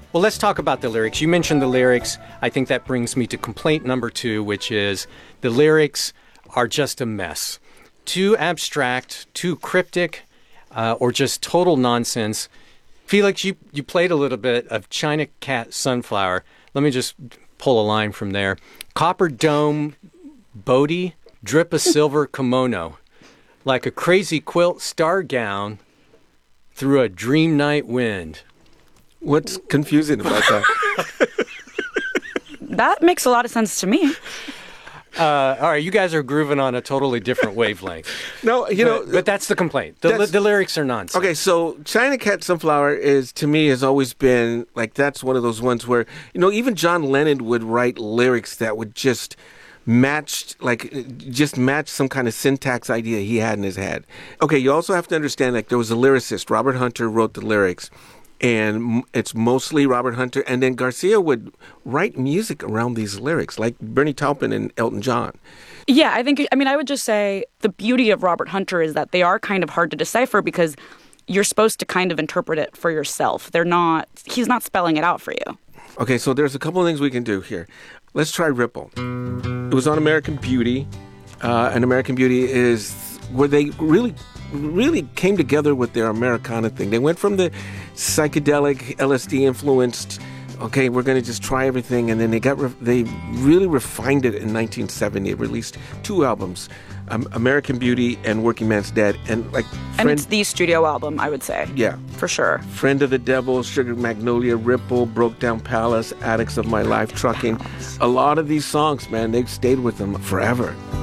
Well, let's talk about the lyrics. You mentioned the lyrics. I think that brings me to complaint number 2, which is the lyrics are just a mess. Too abstract, too cryptic, or just total nonsense. Felix, you played a little bit of China Cat Sunflower. Let me just pull a line from there. Copper dome, Bodhi, drip a silver kimono, like a crazy quilt star gown through a dream night wind. What's confusing about that? That makes a lot of sense to me. All right, you guys are grooving on a totally different wavelength. No, but that's the complaint. The lyrics are nonsense. Okay, so China Cat Sunflower to me, has always been, like, that's one of those ones where, even John Lennon would write lyrics that would just match some kind of syntax idea he had in his head. Okay, you also have to understand, like, there was a lyricist, Robert Hunter wrote the lyrics. And it's mostly Robert Hunter. And then Garcia would write music around these lyrics, like Bernie Taupin and Elton John. Yeah, I would just say the beauty of Robert Hunter is that they are kind of hard to decipher because you're supposed to kind of interpret it for yourself. He's not spelling it out for you. Okay, so there's a couple of things we can do here. Let's try Ripple. It was on American Beauty. And American Beauty is where they really came together with their Americana thing. They went from the psychedelic, LSD influenced, okay, we're going to just try everything, and then they really refined it in 1970. It released 2 albums, American Beauty and Working Man's Dead, and it's the studio album, I would say. Yeah, for sure. Friend of the Devil, Sugar Magnolia, Ripple, Broke Down Palace, Addicts of My Life, Trucking. A lot of these songs, man, they've stayed with them forever.